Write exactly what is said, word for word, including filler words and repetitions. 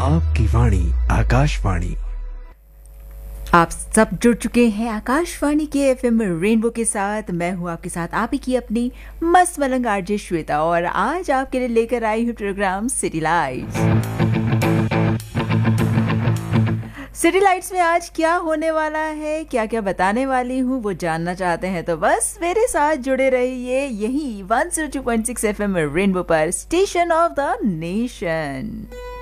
आपकी वाणी आकाशवाणी। आप सब जुड़ चुके हैं आकाशवाणी के एफएम रेनबो के साथ। मैं हूँ आपके साथ आप ही की अपनी मस्त मलंग आरजे श्वेता, और आज आपके लिए लेकर आई हूँ programme city lights. City lights में आज क्या होने वाला है, क्या क्या बताने वाली हूँ, वो जानना चाहते हैं तो बस मेरे साथ जुड़े रहिए यही one zero two point six FM rainbow पर, स्टेशन ऑफ द नेशन।